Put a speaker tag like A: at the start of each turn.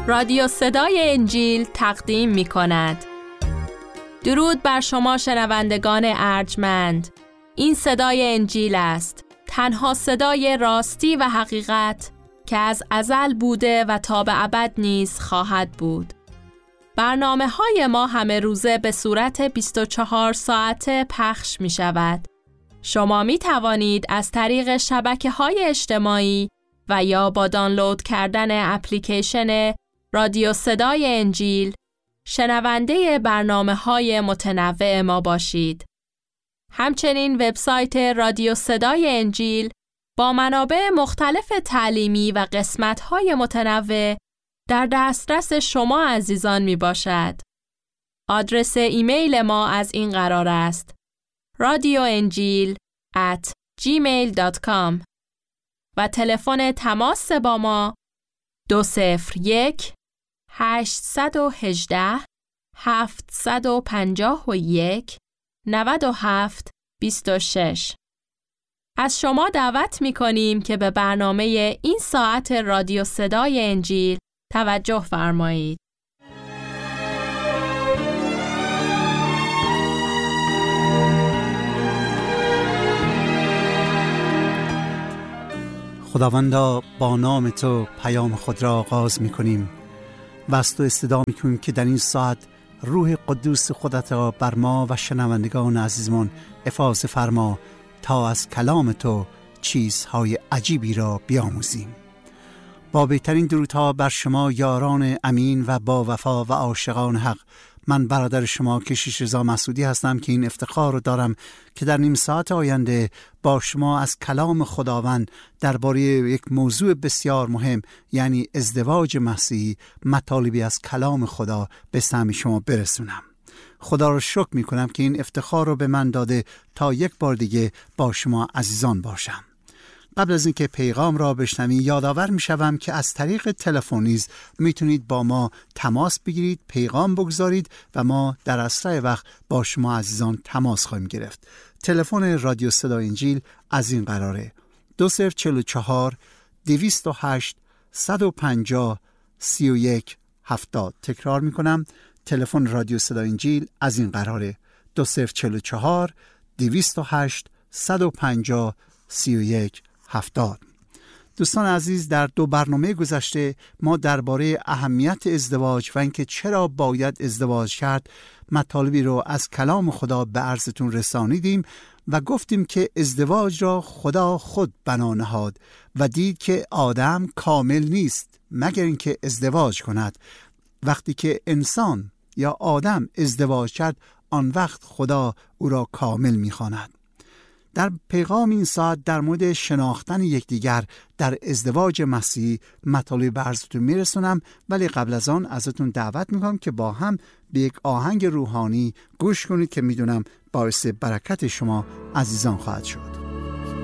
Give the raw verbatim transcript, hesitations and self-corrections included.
A: رادیو صدای انجیل تقدیم می کند. درود بر شما شنوندگان ارجمند. این صدای انجیل است، تنها صدای راستی و حقیقت که از ازل بوده و تا به ابد نیز خواهد بود. برنامه های ما همه روزه به صورت بیست و چهار ساعته پخش می شود. شما می توانید از طریق شبکه های اجتماعی و یا با دانلود کردن اپلیکیشن رادیو صدای انجیل شنونده برنامه های متنوع ما باشید. همچنین وبسایت رادیو صدای انجیل با منابع مختلف تعلیمی و قسمت‌های متنوع در دسترس شما عزیزان می باشد. آدرس ایمیل ما از این قرار است: رادیو انجیل ات جیمیل دات کام و تلفن تماس با ما دو صفر یک هشت یک هشت هفت پنج یک نه هفت دو شش. از شما دعوت می کنیم که به برنامه این ساعت رادیو صدای انجیل توجه فرمایید.
B: خداوندا، با نام تو پیام خود را آغاز می کنیم و از تو استدعا می کنیم که در این ساعت روح قدوس خودت را بر ما و شنوندگان عزیزمان افاضه فرما تا از کلام تو چیزهای عجیبی را بیاموزیم. با بهترین درودها بر شما یاران امین و با وفا و عاشقان حق، من برادر شما کشیش رضا مسعودی هستم که این افتخار رو دارم که در نیم ساعت آینده با شما از کلام خداوند درباره یک موضوع بسیار مهم، یعنی ازدواج مسیحی، مطالبی از کلام خدا به سمع شما برسونم. خدا رو شکر می کنم که این افتخار رو به من داده تا یک بار دیگه با شما عزیزان باشم. قبل از اینکه پیغام را بشنوید یادآور می‌شوم که از طریق تلفن نیز میتونید با ما تماس بگیرید، پیغام بگذارید و ما در اسرع وقت با شما عزیزان تماس خواهیم گرفت. تلفن رادیو صدای انجیل از این قراره: دو صفر چهار چهار دویست و هشت صد و پنجاه سی و یک هفتاد. تکرار میکنم، تلفن رادیو صدای انجیل از این قراره: دو صفر چهار چهار دویست و هشت صد و پنجاه سی و یک هفتاد. دوستان عزیز، در دو برنامه گذشته ما درباره اهمیت ازدواج و اینکه چرا باید ازدواج کرد مطالبی رو از کلام خدا به عرضتون رسانیدیم و گفتیم که ازدواج را خدا خود بنا نهاد و دید که آدم کامل نیست مگر اینکه ازدواج کند. وقتی که انسان یا آدم ازدواج کرد، آن وقت خدا او را کامل می‌خواند. در پیغام این ساعت در مورد شناختن یکدیگر در ازدواج مسیحی مطالب به عرضتون میرسونم، ولی قبل از آن ازتون دعوت میکنم که با هم به یک آهنگ روحانی گوش کنید که میدونم باعث برکت شما عزیزان خواهد شد.